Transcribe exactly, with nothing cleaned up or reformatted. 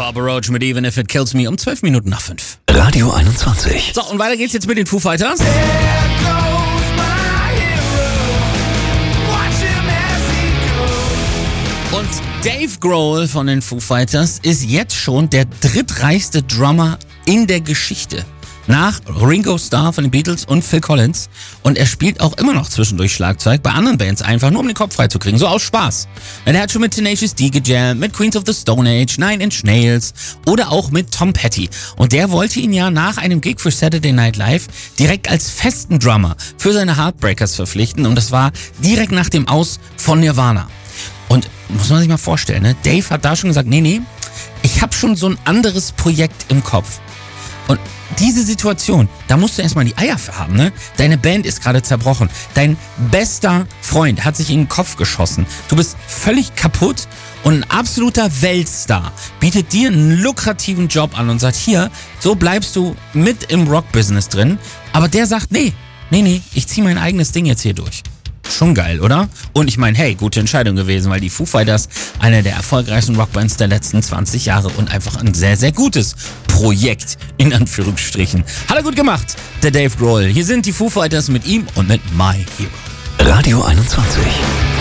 Papa Roach mit Even If It Kills Me um zwölf Minuten nach fünf. Radio einundzwanzig. So, und weiter geht's jetzt mit den Foo Fighters. Und Dave Grohl von den Foo Fighters ist jetzt schon der drittreichste Drummer in der Geschichte. Nach Ringo Starr von den Beatles und Phil Collins. Und er spielt auch immer noch zwischendurch Schlagzeug bei anderen Bands, einfach nur um den Kopf freizukriegen, so aus Spaß. Er hat schon mit Tenacious D gejammt, mit Queens of the Stone Age, Nine Inch Nails oder auch mit Tom Petty. Und der wollte ihn ja nach einem Gig für Saturday Night Live direkt als festen Drummer für seine Heartbreakers verpflichten. Und das war direkt nach dem Aus von Nirvana. Und muss man sich mal vorstellen, ne? Dave hat da schon gesagt, nee, nee, ich habe schon so ein anderes Projekt im Kopf. Und diese Situation, da musst du erstmal die Eier für haben, ne? Deine Band ist gerade zerbrochen. Dein bester Freund hat sich in den Kopf geschossen. Du bist völlig kaputt und ein absoluter Weltstar bietet dir einen lukrativen Job an und sagt, hier, so bleibst du mit im Rock-Business drin. Aber der sagt, nee, nee, nee, ich zieh mein eigenes Ding jetzt hier durch. Schon geil, oder? Und ich meine, hey, gute Entscheidung gewesen, weil die Foo Fighters eine der erfolgreichsten Rockbands der letzten zwanzig Jahre und einfach ein sehr, sehr gutes Projekt, in Anführungsstrichen. Hat er gut gemacht, der Dave Grohl. Hier sind die Foo Fighters mit ihm und mit My Hero. Radio einundzwanzig.